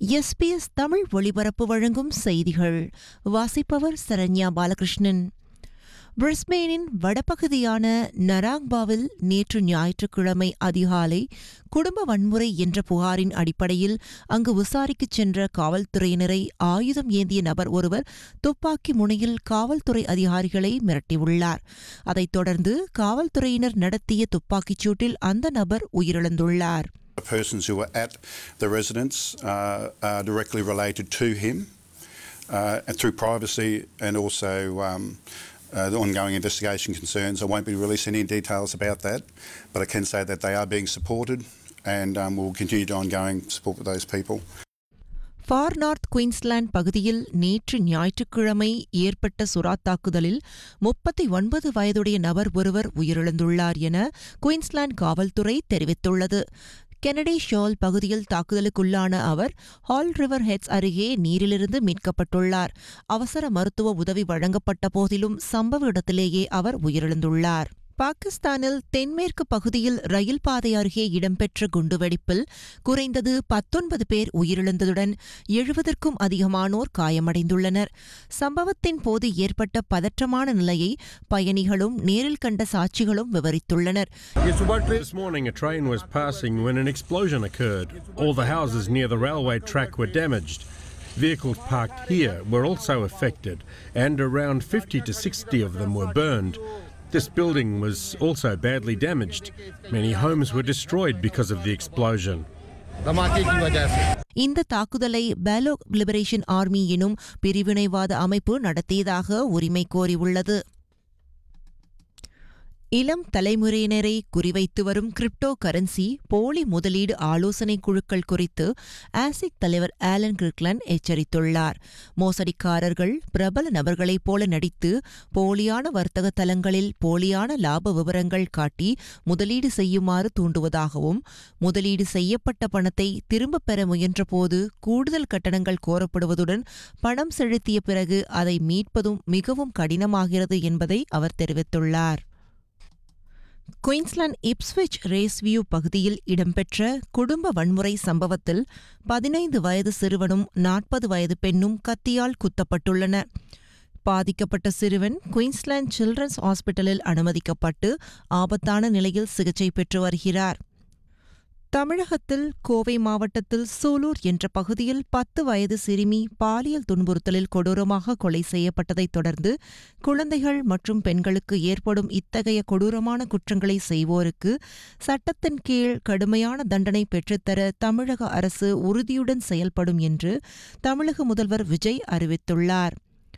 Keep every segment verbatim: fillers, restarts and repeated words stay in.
SBS Tamil ஒளிபரப்பு வழங்கும் செய்திகள். வாசிப்பவர் சரண்யா பாலகிருஷ்ணன். பிரிஸ்பேனின் வடபகுதியான நராங்பாவில் நேற்று ஞாயிற்றுக்கிழமை அதிகாலை குடும்ப வன்முறை என்ற புகாரின் அடிப்படையில் அங்கு விசாரிக்கச் சென்ற காவல்துறையினரை ஆயுதம் ஏந்திய நபர் ஒருவர் துப்பாக்கி முனையில் காவல்துறை அதிகாரிகளை மிரட்டியுள்ளார். அதைத் தொடர்ந்து காவல்துறையினர் நடத்திய துப்பாக்கிச் சூட்டில் அந்த நபர் உயிரிழந்துள்ளார். The persons who were at the residence uh, are directly related to him uh, and through privacy and also um, uh, the ongoing investigation concerns. I won't be releasing any details about that, but I can say that they are being supported and um, we'll continue to ongoing support with those people. For north Queensland பகுதியில் நேற்று ஞாயிற்றுக்கிழமை ஏற்பட்ட சுறா தாக்குதலில் முப்பத்தி ஒன்பது வயதுடைய நபர் ஒருவர் உயிரிழந்துள்ளார் என குயின்ஸ்லாந்து காவல்துறை தெரிவித்துள்ளது. கெனடி ஷால் பகுதியில் தாக்குதலுக்குள்ளான அவர் ஹால் ரிவர் ஹெட்ஸ் அருகே நீரிலிருந்து மீட்கப்பட்டுள்ளார். அவசர மருத்துவ உதவி வழங்கப்பட்ட போதிலும் சம்பவ இடத்திலேயே அவர் உயிரிழந்துள்ளார். பாகிஸ்தானில் தென்மேற்கு பகுதியில் ரயில் பாதை அருகே இடம்பெற்ற குண்டுவெடிப்பில் குறைந்தது பத்தொன்பது பேர் உயிரிழந்ததுடன் எழுபதற்கும் அதிகமானோர் காயமடைந்துள்ளனர். சம்பவத்தின் போது ஏற்பட்ட பதற்றமான நிலையை பயணிகளும் நேரில் கண்ட சாட்சிகளும் விவரித்துள்ளனர். This morning a train was passing when an explosion occurred. All the houses near the railway track were damaged. Vehicles parked here were also affected and around fifty to sixty of them were burned. This building was also badly damaged. Many homes were destroyed because of the explosion. இந்த தாக்குதலை பாலோக் liberation army எனும் பிரிவினைவாத அமைப்பு நடத்தியதாக உரிமை கோரியுள்ளது. இளம் தலைமுறையினரை குறிவைத்து வரும் கிரிப்டோ கரன்சி போலி முதலீடு ஆலோசனை குழுக்கள் குறித்து ஆசிக் தலைவர் ஆலன் கிர்க்லாண்ட் எச்சரித்துள்ளார். மோசடிக்காரர்கள் பிரபல நபர்களைப் போல நடித்து போலியான வர்த்தக தலங்களில் போலியான லாப விவரங்கள் காட்டி முதலீடு செய்யுமாறு தூண்டுவதாகவும், முதலீடு செய்யப்பட்ட பணத்தை திரும்பப் பெற முயன்றபோது கூடுதல் கட்டணங்கள் கோரப்படுவதுடன் பணம் செலுத்திய பிறகு அதை மீட்பதும் மிகவும் கடினமாகிறது என்பதை அவர் தெரிவித்துள்ளார். குயின்ஸ்லாந்து இப்ஸ்விச் ரேஸ்வியூ பகுதியில் இடம்பெற்ற குடும்ப வன்முறை சம்பவத்தில் பதினைந்து வயது சிறுவனும் நாற்பது வயது பெண்ணும் கத்தியால் குத்தப்பட்டுள்ளனர். பாதிக்கப்பட்ட சிறுவன் குயின்ஸ்லாந்து சில்ட்ரன்ஸ் ஹாஸ்பிட்டலில் அனுமதிக்கப்பட்டு ஆபத்தான நிலையில் சிகிச்சை பெற்று வருகிறார். தமிழகத்தில் கோவை மாவட்டத்தில் சூலூர் என்ற பகுதியில் பத்து வயது சிறுமி பாலியல் துன்புறுத்தலில் கொடூரமாக கொலை செய்யப்பட்டதைத் தொடர்ந்து குழந்தைகள் மற்றும் பெண்களுக்கு ஏற்படும் இத்தகைய கொடூரமான குற்றங்களை செய்வோருக்கு சட்டத்தின் கீழ் கடுமையான தண்டனை பெற்றுத்தர தமிழக அரசு உறுதியுடன் செயல்படும் என்று தமிழக முதல்வர் விஜய் அறிவித்துள்ளார்.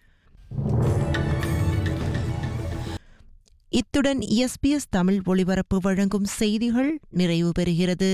இத்துடன் எஸ்பிஎஸ் தமிழ் ஒளிபரப்பு வழங்கும் செய்திகள் நிறைவு பெறுகிறது.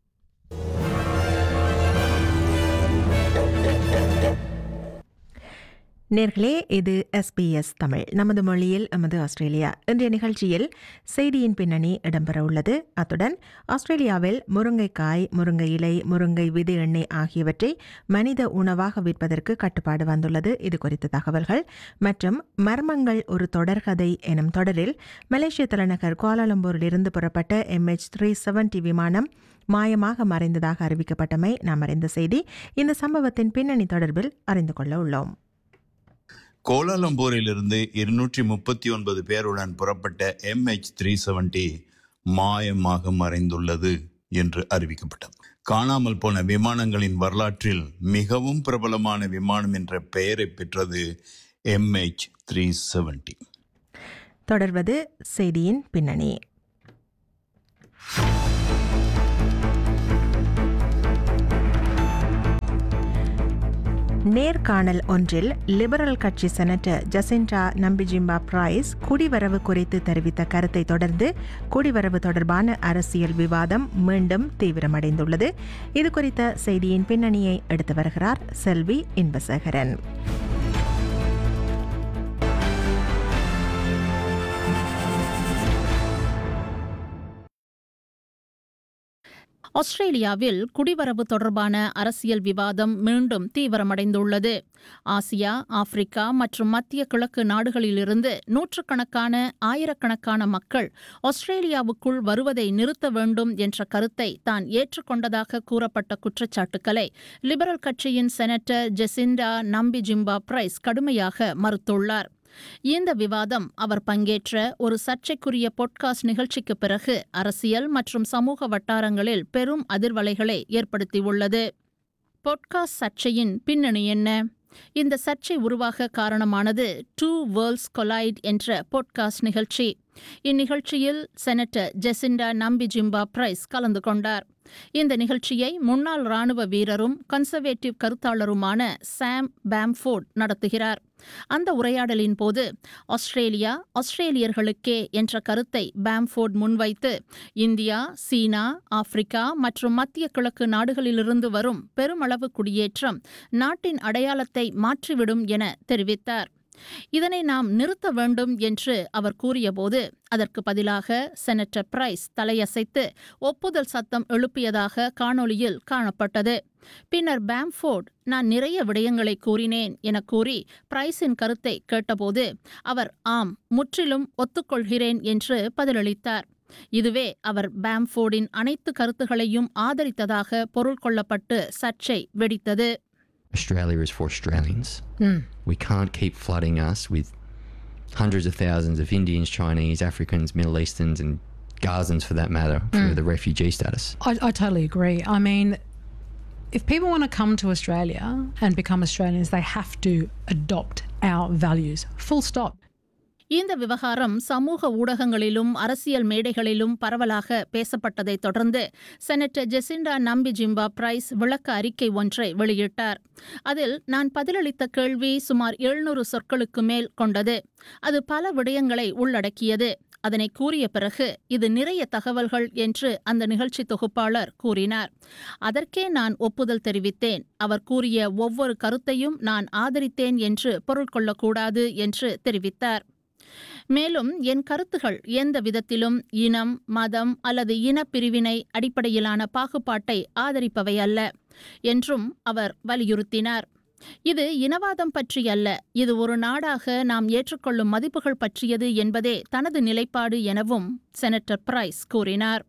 நேர்களே, இது எஸ்பிஎஸ் தமிழ், நமது மொழியில் நமது ஆஸ்திரேலியா. இன்றைய நிகழ்ச்சியில் செய்தியின் பின்னணி இடம்பெறவுள்ளது. அத்துடன் ஆஸ்திரேலியாவில் முருங்கைக்காய், முருங்கை இலை, முருங்கை விதை எண்ணெய் ஆகியவற்றை மனித உணவாக விற்பதற்கு கட்டுப்பாடு வந்துள்ளது. இது குறித்த தகவல்கள் மற்றும் மர்மங்கள் ஒரு தொடர்கதை எனும் தொடரில் மலேசிய தலைநகர் குவாலாலம்பூரிலிருந்து புறப்பட்ட எம்ஹெச் த்ரீ செவன்டி விமானம் மாயமாக மறைந்ததாக அறிவிக்கப்பட்டமை நாம் அறிந்த செய்தி. இந்த சம்பவத்தின் பின்னணி தொடர்பில் அறிந்து கொள்ள உள்ளோம். கோலாலம்பூரிலிருந்து இருநூற்றி முப்பத்தி ஒன்பது பேருடன் புறப்பட்ட எம்ஹெச் த்ரீ செவன்டி மாயமாக மறைந்துள்ளது என்று அறிவிக்கப்பட்டது. காணாமல் போன விமானங்களின் வரலாற்றில் மிகவும் பிரபலமான விமானம் என்ற பெயரை பெற்றது எம்ஹெச் த்ரீ செவன்டி. தொடர்வது செய்தியின் பின்னணி. நேர்காணல் ஒன்றில் லிபரல் கட்சி செனட்டர் ஜசிண்டா நம்பிஜிம்பா பிரைஸ் குடிவரவு குறித்து தெரிவித்த கருத்தை தொடர்ந்து குடிவரவு தொடர்பான அரசியல் விவாதம் மீண்டும் தீவிரமடைந்துள்ளது. இது குறித்த செய்தியின் பின்னணியை எடுத்து வருகிறார் செல்வி இன்பசேகரன். ஆஸ்திரேலியாவில் குடிவரவு தொடர்பான அரசியல் விவாதம் மீண்டும் தீவிரமடைந்துள்ளது. ஆசியா, ஆப்பிரிக்கா மற்றும் மத்திய கிழக்கு நாடுகளிலிருந்து நூற்றுக்கணக்கான ஆயிரக்கணக்கான மக்கள் ஆஸ்திரேலியாவுக்குள் வருவதை நிறுத்த வேண்டும் என்ற கருத்தை தான் ஏற்றுக்கொண்டதாக கூறப்பட்ட குற்றச்சாட்டுக்களை லிபரல் கட்சியின் செனட்டர் ஜெசிண்டா நம்பிஜிம்பா பிரைஸ் கடுமையாக மறுத்துள்ளார். இந்த விவாதம் அவர் பங்கேற்ற ஒரு சர்ச்சைக்குரிய பாட்காஸ்ட் நிகழ்ச்சிக்கு பிறகு அரசியல் மற்றும் சமூக வட்டாரங்களில் பெரும் அதிர்வலைகளை ஏற்படுத்தியுள்ளது. பாட்காஸ்ட் சர்ச்சையின் பின்னணி என்ன? இந்த சர்ச்சை உருவாக காரணமானது டூ வேர்ல்ட்ஸ் கொலைட் என்ற பாட்காஸ்ட் நிகழ்ச்சி. இந்நிகழ்ச்சியில் செனட்டர் ஜெசிண்டா நம்பிஜிம்பா பிரைஸ் கலந்து கொண்டார். இந்த நிகழ்ச்சியை முன்னாள் ராணுவ வீரரும் கன்சர்வேட்டிவ் கருத்தாளருமான சாம் பாம்ஃபோர்ட் நடத்துகிறார். அந்த உரையாடலின் போது ஆஸ்திரேலியா ஆஸ்திரேலியர்களுக்கே என்ற கருத்தை பாம்ஃபோர்ட் முன்வைத்து இந்தியா, சீனா, ஆப்பிரிக்கா மற்றும் மத்திய கிழக்கு நாடுகளிலிருந்து வரும் பெருமளவு குடியேற்றம் நாட்டின் அடையாளத்தை மாற்றிவிடும் என தெரிவித்தார். இதனை நாம் நிறுத்த வேண்டும் என்று அவர் கூறியபோது அதற்கு பதிலாக செனட்டர் பிரைஸ் தலையசைத்து ஒப்புதல் சத்தம் எழுப்பியதாக காணொலியில் காணப்பட்டது. பின்னர் பாம்ஃபோர்ட் நான் நிறைய விடயங்களை கூறினேன் என கூறி பிரைஸின் கருத்தை கேட்டபோது அவர் ஆம், முற்றிலும் ஒத்துக்கொள்கிறேன் என்று பதிலளித்தார். இதுவே அவர் பாம்ஃபோர்டின் அனைத்து கருத்துகளையும் ஆதரித்ததாக பொருள் கொள்ளப்பட்டு சர்ச்சை வெடித்தது. Australia is for Australians. Mm. We can't keep flooding us with hundreds of thousands of Indians, Chinese, Africans, Middle Easterns and Gazans for that matter for Mm. the refugee status. I, I totally agree. I mean, if people want to come to Australia and become Australians, they have to adopt our values. Full stop. இந்த விவகாரம் சமூக ஊடகங்களிலும் அரசியல் மேடைகளிலும் பரவலாக பேசப்பட்டதை தொடர்ந்து senator Jacinda நம்பிஜிம்பா price விளக்க அறிக்கை ஒன்றை வெளியிட்டார். அதில் நான் பதிலளித்த கேள்வி சுமார் எழுநூறு சொற்களுக்கு மேல் கொண்டது. அது பல விடயங்களை உள்ளடக்கியது. அதனை கூறிய பிறகு இது நிறைய தகவல்கள் என்று அந்த நிகழ்ச்சி தொகுப்பாளர் கூறினார். அதற்கே நான் ஒப்புதல் தெரிவித்தேன். அவர் கூறிய ஒவ்வொரு கருத்தையும் நான் ஆதரித்தேன் என்று பொருள் கொள்ளக்கூடாது என்று தெரிவித்தார். மேலும் என் கருத்துகள் எந்த விதத்திலும் இனம், மதம் அல்லது இனப்பிரிவினை அடிப்படையிலான பாகுபாட்டை ஆதரிப்பவை அல்ல என்றும் அவர் வலியுறுத்தினார். இது இனவாதம் பற்றியல்ல, இது ஒரு நாடாக நாம் ஏற்றுக்கொள்ளும் மதிப்புகள் பற்றியது என்பதே தனது நிலைப்பாடு எனவும் செனட்டர் பிரைஸ் கூறினார்.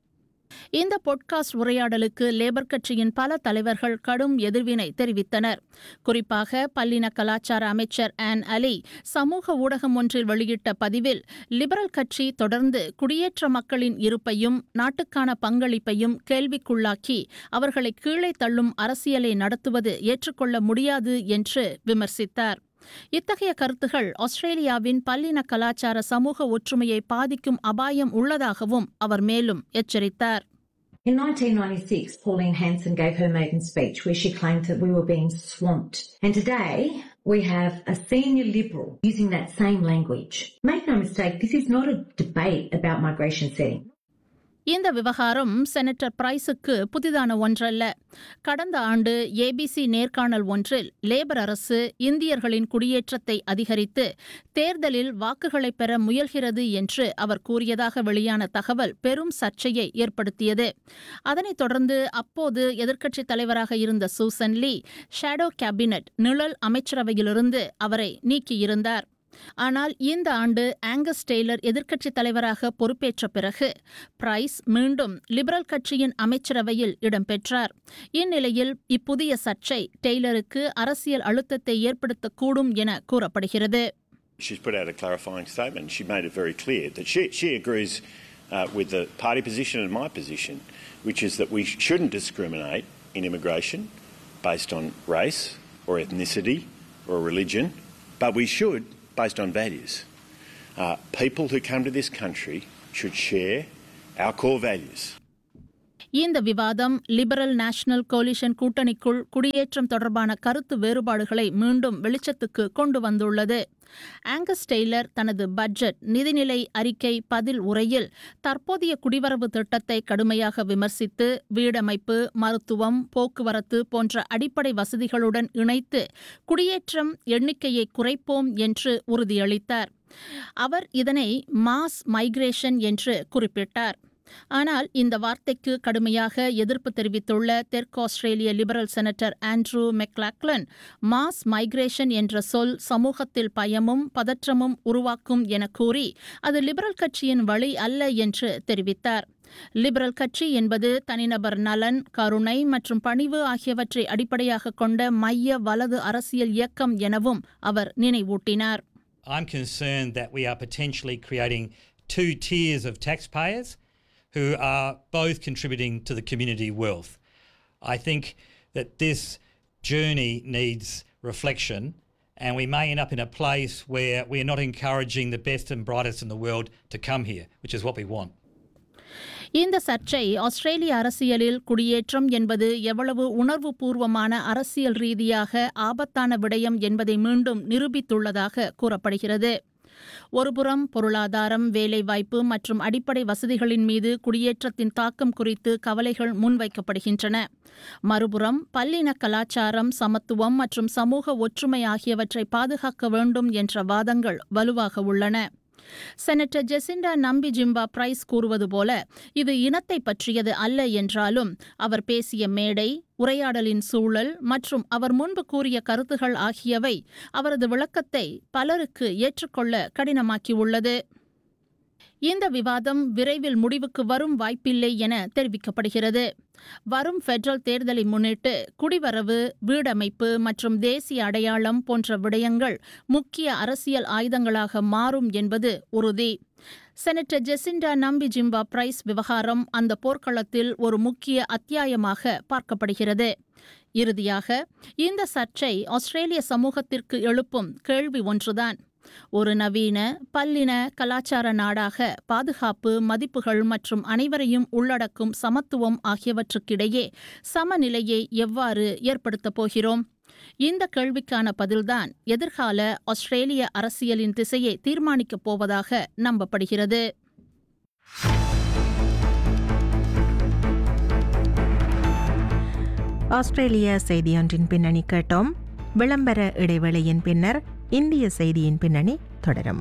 இந்த பாட்காஸ்ட் உரையாடலுக்கு லேபர் கட்சியின் பல தலைவர்கள் கடும் எதிர்வினை தெரிவித்தனர். குறிப்பாக பல்லின கலாச்சார அமைச்சர் ஆன் அலி சமூக ஊடகம் ஒன்றில் வெளியிட்ட பதிவில் லிபரல் கட்சி தொடர்ந்து குடியேற்ற மக்களின் இருப்பையும் நாட்டுக்கான பங்களிப்பையும் கேள்விக்குள்ளாக்கி அவர்களை கீழே தள்ளும் அரசியலை நடத்துவது ஏற்றுக்கொள்ள முடியாது என்று விமர்சித்தார். இத்தகைய கருத்துகள் ஆஸ்திரேலியாவின் பல்லின கலாச்சார சமூக ஒற்றுமையை பாதிக்கும் அபாயம் உள்ளதாகவும் அவர் மேலும் எச்சரித்தார். In nineteen ninety-six, Pauline Hanson gave her maiden speech where she claimed that we were being swamped. And today, we have a senior Liberal using that same language. Make no mistake, this is not a debate about migration setting. இந்த விவகாரம் senator பிரைஸுக்கு புதிதான ஒன்றல்ல. கடந்த ஆண்டு ABC நேர்காணல் ஒன்றில் labour அரசு இந்தியர்களின் குடியேற்றத்தை அதிகரித்து தேர்தலில் வாக்குகளை பெற முயல்கிறது என்று அவர் கூறியதாக வெளியான தகவல் பெரும் சர்ச்சையை ஏற்படுத்தியது. அதனைத் தொடர்ந்து அப்போது எதிர்க்கட்சித் தலைவராக இருந்த சூசன் லீ ஷேடோ கேபினட் நிழல் அமைச்சரவையிலிருந்து அவரை நீக்கியிருந்தார். ஆனால் இந்த ஆண்டு ஆங்கஸ் டெய்லர் எதிர்க்கட்சித் தலைவராக பொறுப்பேற்ற பிறகு பிரைஸ் மீண்டும் லிபரல் கட்சியின் அமைச்சரவையில் இடம்பெற்றார். இந்நிலையில் இப்புதிய சர்ச்சை டெய்லருக்கு அரசியல் அழுத்தத்தை ஏற்படுத்தக்கூடும் என கூறப்படுகிறது. She's put out a clarifying statement. She made it very clear that she, she agrees uh, with the party position and my position, which is that we shouldn't discriminate in immigration based on race or ethnicity or religion, but we should based on values. Uh, people who come to this country should share our core values. இந்த விவாதம் liberal national coalition கூட்டணிக்குள் குடியேற்றம் தொடர்பான கருத்து வேறுபாடுகளை மீண்டும் வெளிச்சத்துக்கு கொண்டு வந்துள்ளது. ஆங்கஸ் டெய்லர் தனது பட்ஜெட் நிதிநிலை அறிக்கை பதில் உரையில் தற்போதைய குடிவரவு திட்டத்தை கடுமையாக விமர்சித்து வீடமைப்பு, மருத்துவம், போக்குவரத்து போன்ற அடிப்படை வசதிகளுடன் இணைத்து குடியேற்றம் எண்ணிக்கையை குறைப்போம் என்று உறுதியளித்தார். அவர் இதனை மாஸ் மைக்ரேஷன் என்று குறிப்பிட்டார். ஆனால் இந்த வார்த்தைக்கு கடுமையாக எதிர்ப்பு தெரிவித்துள்ள தெற்கு ஆஸ்திரேலிய liberal senator Andrew McLachlan, mass migration என்ற சொல் சமூகத்தில் பயமும் பதற்றமும் உருவாக்கும் என கூறி அது லிபரல் கட்சியின் வழி அல்ல என்று தெரிவித்தார். லிபரல் கட்சி என்பது தனிநபர் நலன், கருணை மற்றும் பணிவு ஆகியவற்றை அடிப்படையாக கொண்ட மைய வலது அரசியல் இயக்கம் எனவும் அவர் நினைவூட்டினார். I'm concerned that we are potentially creating two tiers of taxpayers who are both contributing to the community wealth. I think that this journey needs reflection, and we may end up in a place where we are not encouraging the best and brightest in the world to come here, which is what we want. இந்த சர்ச்சை ஆஸ்திரேலிய அரசியலில் குடியேற்றம் என்பது எவ்வளவு உணர்வுபூர்வமான அரசியல் ரீதியாக ஆபத்தான விடயம் என்பதை மீண்டும் நிரூபித்துள்ளதாக கூறப்படுகிறது. ஒருபுறம் பொருளாதாரம், வேலைவாய்ப்பு மற்றும் அடிப்படை வசதிகளின் மீது குடியேற்றத்தின் தாக்கம் குறித்து கவலைகள் முன்வைக்கப்படுகின்றன. மறுபுறம் பல்லின கலாச்சாரம், சமத்துவம் மற்றும் சமூக ஒற்றுமை ஆகியவற்றை பாதுகாக்க வேண்டும் என்ற வாதங்கள் வலுவாக உள்ளன. செனட்டர் ஜெசிண்டா நம்பி ஜிம்பா பிரைஸ் கூறுவது போல இது இனத்தை பற்றியது அல்ல என்றாலும் அவர் பேசிய மேடை, உரையாடலின் சூழல் மற்றும் அவர் முன்பு கூறிய கருத்துகள் ஆகியவை அவரது விளக்கத்தை பலருக்கு ஏற்றுக்கொள்ள கடினமாக்கியுள்ளது. இந்த விவாதம் விரைவில் முடிவுக்கு வரும் வாய்ப்பில்லை என தெரிவிக்கப்படுகிறது. வரும் ஃபெடரல் தேர்தலை முன்னிட்டு குடிவரவு, வீடமைப்பு மற்றும் தேசிய அடையாளம் போன்ற விடயங்கள் முக்கிய அரசியல் ஆயுதங்களாக மாறும் என்பது உறுதி. செனட்டர் ஜெசிண்டா நம்பி ஜிம்பா பிரைஸ் விவகாரம் அந்த போர்க்களத்தில் ஒரு முக்கிய அத்தியாயமாக பார்க்கப்படுகிறது. இறுதியாக இந்த சர்ச்சை ஆஸ்திரேலிய சமூகத்திற்கு எழுப்பும் கேள்வி ஒன்றுதான். ஒரு நவீன பல்லின கலாச்சார நாடாக பாதுகாப்பு, மதிப்புகள் மற்றும் அனைவரையும் உள்ளடக்கும் சமத்துவம் ஆகியவற்றுக்கிடையே சமநிலையை எவ்வாறு ஏற்படுத்தப் போகிறோம்? இந்த கேள்விக்கான பதில்தான் எதிர்கால ஆஸ்திரேலிய அரசியலின் திசையை தீர்மானிக்கப் போவதாக நம்பப்படுகிறது. ஆஸ்திரேலிய செய்தியொன்றின் பின்னணி கேட்டோம். விளம்பர இடைவேளையின் பின்னர் இந்திய செய்தியின் பின்னணி தொடரும்.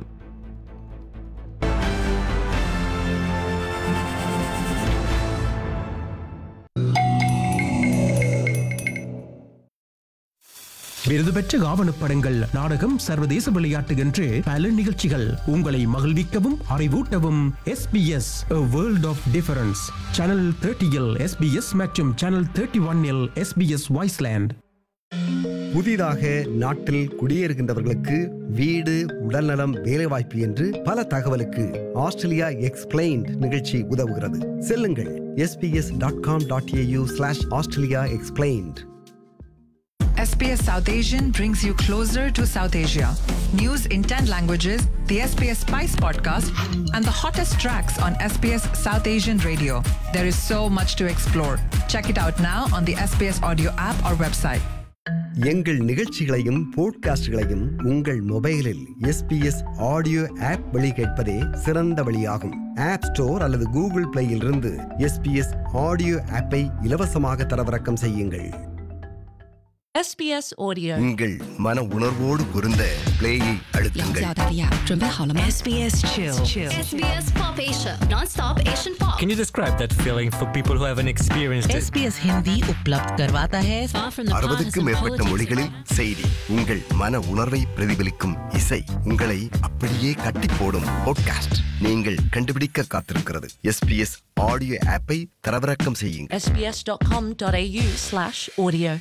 விருது பெற்ற ஆவணப்படங்கள், நாடகம், சர்வதேச விளையாட்டு என்று பல நிகழ்ச்சிகள் உங்களை மகிழ்விக்கவும் அறிவூட்டவும் SBS A World of Difference channel முப்பதில் எஸ்பிஎஸ் மற்றும் சேனல் முப்பத்தி ஒன்றில் எஸ்பிஎஸ் வாய்ஸ்லேண்ட். புதிதாக நாட்டில் குடியேறுகின்றவர்களுக்கு வீடு, உடல்நலம், வேலைவாய்ப்பு என்று பல தகவலுக்கு ஆஸ்திரேலியா எக்ஸ்பிளைன்ட் நிகழ்ச்சி உதவுகிறது. செல்லுங்கள் SBS dot com dot AU slash Australia explained. S B S South Asian brings you closer to South Asia. News in ten languages, the S B S Spice podcast, and the hottest tracks on S B S South Asian Radio. There is so much to explore. Check it out now on the S B S audio app or website. எங்கள் நிகழ்ச்சிகளையும் போட்காஸ்டுகளையும் உங்கள் மொபைலில் SBS audio app வழி கேட்பதே சிறந்த வழியாகும். App store அல்லது Google பிளேயில் இருந்து SBS audio ஆப்பை இலவசமாக தரவிறக்கம் செய்யுங்கள். S B S Audio. உங்கள் மன உணர்வோடு பொருந்த பிளேயை அழுத்துங்கள். S B S Chill. S B S Pop Asia. Non-stop Asian pop. Can you describe that feeling for people who haven't experienced it? S B S Hindi उपलब्ध करवाता है. அறுபதுக்கும் மேற்பட்ட மொழிகளில் செய்தி, உங்கள் மன உணர்வை பிரதிபலிக்கும் இசை, உங்களை அப்படியே கட்டி போடும் பாட்காஸ்ட் நீங்கள் கண்டுபிடிக்க காத்திருக்கிறது. எஸ்பிஎஸ் ஆடியோ ஆப்பை தரவிறக்கம் செய்யுங்கள். S B S dot com dot A U slash audio.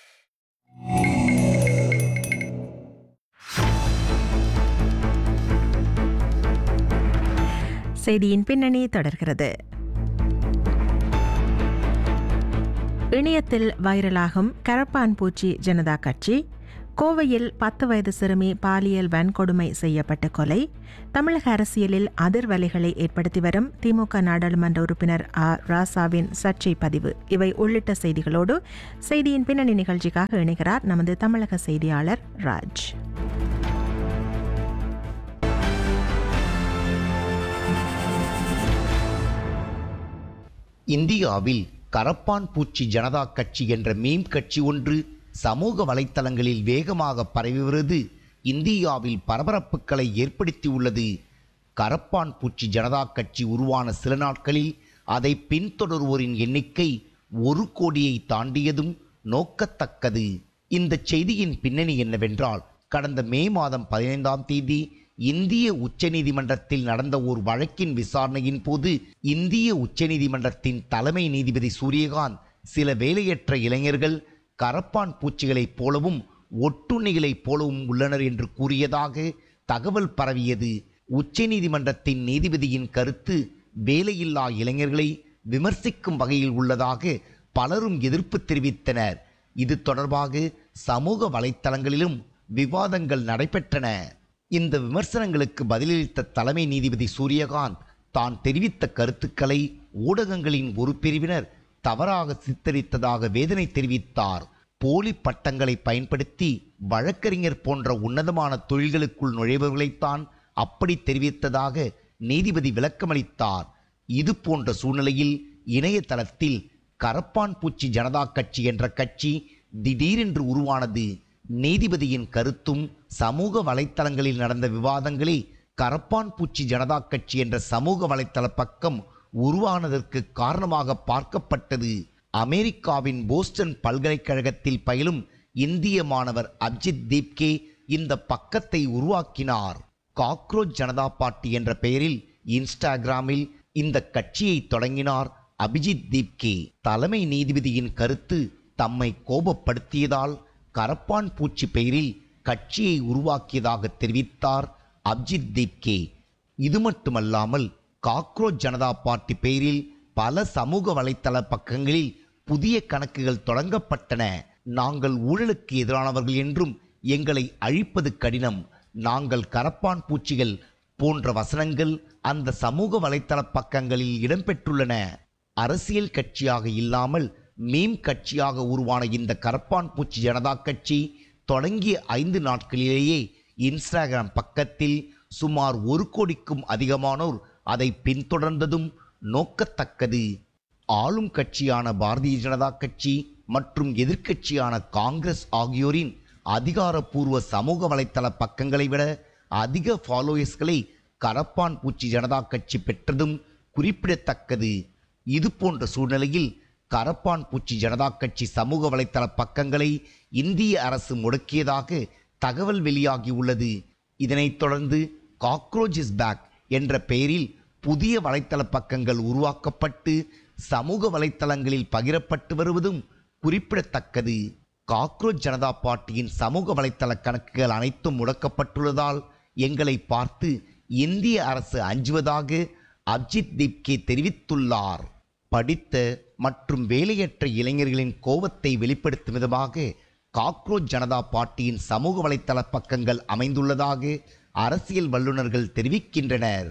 செய்தியின் பின்னணி தொடர்கிறது. இணையத்தில் வைரலாகும் கரப்பான் பூச்சி ஜனதா கட்சி, கோவையில் பத்து வயது சிறுமி பாலியல் வன்கொடுமை செய்யப்பட்ட கொலை, தமிழக அரசியலில் அதிர்வலைகளை ஏற்படுத்தி வரும் திமுக நாடாளுமன்ற உறுப்பினர் ஆ ராசாவின் சர்ச்சை பதிவு, இவை உள்ளிட்ட செய்திகளோடு செய்தியின் பின்னணி நிகழ்ச்சிக்காக இணைகிறார் நமது தமிழக செய்தியாளர் ராஜ். இந்தியாவில் கரப்பான் பூச்சி ஜனதா கட்சி என்ற மீம் கட்சி ஒன்று சமூக வலைத்தளங்களில் வேகமாக பரவி வருவது இந்தியாவில் பரபரப்புகளை ஏற்படுத்தியுள்ளது. கரப்பான் பூச்சி ஜனதா கட்சி உருவான சில நாட்களில் அதை பின்தொடர்வோரின் எண்ணிக்கை ஒரு கோடியை தாண்டியதும் நோக்கத்தக்கது. இந்த செய்தியின் பின்னணி என்னவென்றால், கடந்த மே மாதம் பதினைந்தாம் தேதி இந்திய உச்சநீதிமன்றத்தில் நடந்த ஒரு வழக்கின் விசாரணையின் போது இந்திய உச்சநீதிமன்றத்தின் தலைமை நீதிபதி சூரியகாந்த் சில வேலையற்ற இளைஞர்கள் கரப்பான் பூச்சிகளைப் போலவும் ஒட்டுண்ணிகளைப் போலவும் உள்ளனர் என்று கூறியதாக தகவல் பரவியது. உச்சநீதிமன்றத்தின் நீதிபதியின் கருத்து வேலையில்லா இளைஞர்களை விமர்சிக்கும் வகையில் உள்ளதாக பலரும் எதிர்ப்பு தெரிவித்தனர். இது தொடர்பாக சமூக வலைத்தளங்களிலும் விவாதங்கள் நடைபெற்றன. இந்த விமர்சனங்களுக்கு பதிலளித்த தலைமை நீதிபதி சூரியகாந்த் தான் தெரிவித்த கருத்துக்களை ஊடகங்களின் ஒரு பிரிவினர் தவறாக சித்தரித்ததாக வேதனை தெரிவித்தார். போலி பட்டங்களை பயன்படுத்தி வழக்கறிஞர் போன்ற உன்னதமான தொழில்களுக்குள் நுழைபவர்களைத்தான் அப்படி தெரிவித்ததாக நீதிபதி விளக்கமளித்தார். இது போன்ற சூழ்நிலையில் இணையதளத்தில் கரப்பான் பூச்சி ஜனதா கட்சி என்ற கட்சி திடீரென்று உருவானது. நீதிபதியின் கருத்தும் சமூக வலைத்தளங்களில் நடந்த விவாதங்களே கரப்பான் பூச்சி ஜனதா கட்சி என்ற சமூக வலைத்தள பக்கம் உருவானதற்கு காரணமாக பார்க்கப்பட்டது. அமெரிக்காவின் போஸ்டன் பல்கலைக்கழகத்தில் பயிலும் இந்திய மாணவர் அபிஜித் தீப்கே இந்த பக்கத்தை உருவாக்கினார். காக்ரோச் ஜனதா பார்ட்டி என்ற பெயரில் இன்ஸ்டாகிராமில் இந்த கட்சியை தொடங்கினார் அபிஜித் தீப்கே. தலைமை நீதிபதியின் கருத்து தம்மை கோபப்படுத்தியதால் கரப்பான் பூச்சி பெயரில் கட்சியை உருவாக்கியதாக தெரிவித்தார் அபிஜித் தீப்கே. இது மட்டுமல்லாமல் காக்ரோச் ஜனதா பார்ட்டி பெயரில் பல சமூக வலைத்தள பக்கங்களில் புதிய கணக்குகள் தொடங்கப்பட்டன. நாங்கள் ஊழலுக்கு எதிரானவர்கள் என்றும் எங்களை அழிப்பது கடினம், நாங்கள் கரப்பான் பூச்சிகள் போன்ற வசனங்கள் அந்த சமூக வலைத்தள பக்கங்களில் இடம்பெற்றுள்ளன. அரசியல் கட்சியாக இல்லாமல் மீம் கட்சியாக உருவான இந்த கரப்பான் பூச்சி ஜனதா கட்சி தொடங்கிய ஐந்து நாட்களிலேயே இன்ஸ்டாகிராம் பக்கத்தில் சுமார் ஒரு கோடிக்கும் அதிகமானோர் அதை பின்தொடர்ந்ததும் நோக்கத்தக்கது. ஆளும் கட்சியான பாரதிய ஜனதா கட்சி மற்றும் எதிர்க்கட்சியான காங்கிரஸ் ஆகியோரின் அதிகாரப்பூர்வ சமூக வலைத்தள பக்கங்களை விட அதிக ஃபாலோயர்ஸ்களை கரப்பான் பூச்சி ஜனதா கட்சி பெற்றதும் குறிப்பிடத்தக்கது. இது போன்ற சூழ்நிலையில் கரப்பான் பூச்சி ஜனதா கட்சி சமூக வலைத்தள பக்கங்களை இந்திய அரசு முடக்கியதாக தகவல் வெளியாகியுள்ளது. இதனைத் தொடர்ந்து காக்ரோச் இஸ் பேக் என்ற பெயரில் புதிய வலைத்தள பக்கங்கள் உருவாக்கப்பட்டு சமூக வலைத்தளங்களில் பகிரப்பட்டு வருவதும் குறிப்பிடத்தக்கது. காக்ரோச் ஜனதா பார்ட்டியின் சமூக வலைத்தள கணக்குகள் அனைத்தும் முடக்கப்பட்டுள்ளதால் எங்களை பார்த்து இந்திய அரசு அஞ்சுவதாக அபிஜித் தீப்கே தெரிவித்துள்ளார். படித்த மற்றும் வேலையற்ற இளைஞர்களின் கோபத்தை வெளிப்படுத்தும் விதமாக காக்ரோச் ஜனதா பார்ட்டியின் சமூக வலைத்தள பக்கங்கள் அமைந்துள்ளதாக அரசியல் வல்லுநர்கள் தெரிவிக்கின்றனர்.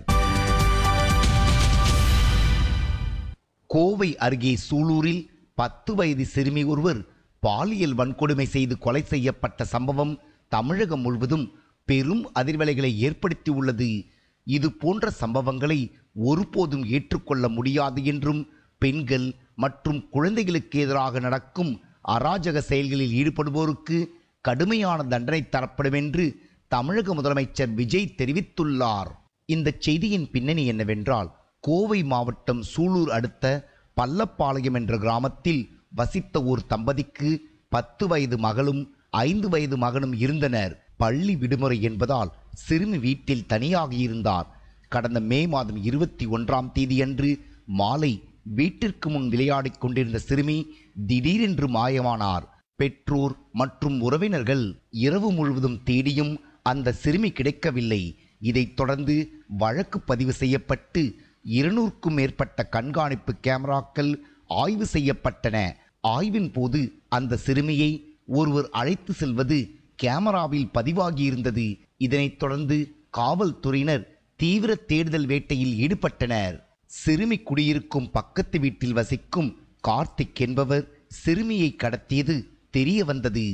கோவை அருகே சூலூரில் பத்து வயது சிறுமி ஒருவர் பாலியல் வன்கொடுமை செய்து கொலை செய்யப்பட்ட சம்பவம் தமிழகம் முழுவதும் பெரும் அதிர்வலைகளை ஏற்படுத்தியுள்ளது. இது போன்ற சம்பவங்களை ஒருபோதும் ஏற்றுக்கொள்ள முடியாது என்றும் பெண்கள் மற்றும் குழந்தைகளுக்கு எதிராக நடக்கும் அராஜக செயல்களில் ஈடுபடுவோருக்கு கடுமையான தண்டனை தரப்படும் என்று தமிழக முதலமைச்சர் விஜய் தெரிவித்துள்ளார். இந்த செய்தியின் பின்னணி என்னவென்றால், கோவை மாவட்டம் சூலூர் அடுத்த பள்ளப்பாளையம் என்ற கிராமத்தில் வசித்த ஒரு தம்பதிக்கு பத்து வயது மகளும் ஐந்து வயது மகனும் இருந்தனர். பள்ளி விடுமுறை என்பதால் சிறுமி வீட்டில் தனியாக இருந்தார். கடந்த மே மாதம் இருபத்தி ஒன்றாம் தேதியன்று மாலை வீட்டிற்கு முன் விளையாடிக் கொண்டிருந்த சிறுமி திடீரென்று மாயமானார். பெற்றோர் மற்றும் உறவினர்கள் இரவு முழுவதும் தேடியும் அந்த சிறுமி கிடைக்கவில்லை. இதைத் தொடர்ந்து வழக்கு பதிவு செய்யப்பட்டு இருநூறுக்கும் மேற்பட்ட கண்காணிப்பு கேமராக்கள் ஆய்வு செய்யப்பட்டன. ஆய்வின் போது அந்த சிறுமியை ஒருவர் அழைத்து செல்வது கேமராவில் பதிவாகியிருந்தது. இதனைத் தொடர்ந்து காவல்துறையினர் தீவிர தேடுதல் வேட்டையில் ஈடுபட்டனர். சிறுமி குடியிருக்கும் பக்கத்து வீட்டில் வசிக்கும் கார்த்திக் என்பவர் சிறுமியை கடத்தியது தெரிய வந்தது.